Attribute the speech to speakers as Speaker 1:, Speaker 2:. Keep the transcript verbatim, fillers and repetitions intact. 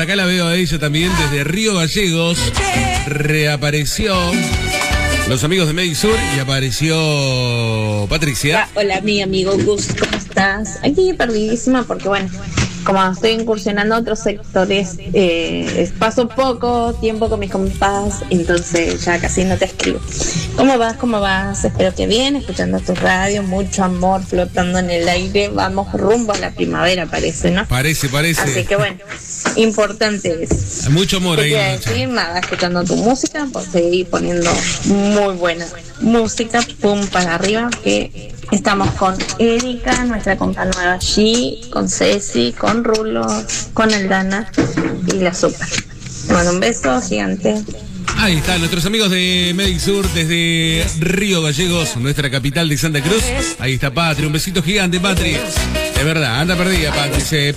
Speaker 1: acá la veo a ella también desde Río Gallegos. Reapareció los amigos de Medisur y apareció Patricia.
Speaker 2: Hola, mi amigo Gus, ¿cómo estás? Aquí perdidísima porque, bueno, como estoy incursionando a otros sectores, eh, paso poco tiempo con mis compas, entonces ya casi no te escribo. ¿Cómo vas? ¿Cómo vas? Espero que bien, escuchando tu radio, mucho amor flotando en el aire. Vamos rumbo a la primavera, parece, ¿no?
Speaker 1: Parece, parece.
Speaker 2: Así que bueno, importante es.
Speaker 1: Mucho amor
Speaker 2: ¿Qué
Speaker 1: ahí.
Speaker 2: quiero decir? Nada, escuchando tu música, por seguir poniendo muy buena música, pum para arriba, que estamos con Erika, nuestra compa nueva allí, con Ceci, con Rulo, con Eldana y la Super. Te mando un beso gigante.
Speaker 1: Ahí están nuestros amigos de Medisur desde Río Gallegos, nuestra capital de Santa Cruz. Ahí está Patri, un besito gigante, Patri. De verdad, anda perdida, Patri.